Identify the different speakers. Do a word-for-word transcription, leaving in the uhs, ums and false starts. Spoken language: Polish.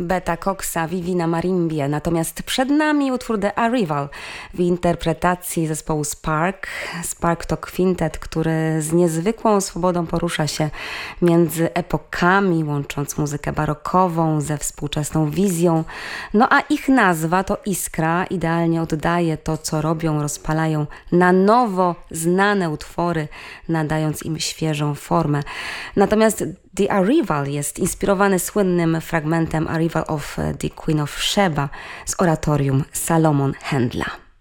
Speaker 1: Beta Coxa, Vivi na marimbie. Natomiast przed nami utwór The Arrival w interpretacji zespołu Spark. Spark to kwintet, który z niezwykłą swobodą porusza się między epokami, łącząc muzykę barokową ze współczesną wizją. No a ich nazwa to Iskra, idealnie oddaje to, co robią, rozpalają na nowo znane utwory, nadając im świeżą formę. Natomiast The Arrival jest inspirowany słynnym fragmentem Arrival of the Queen of Sheba z oratorium Salomon Händla.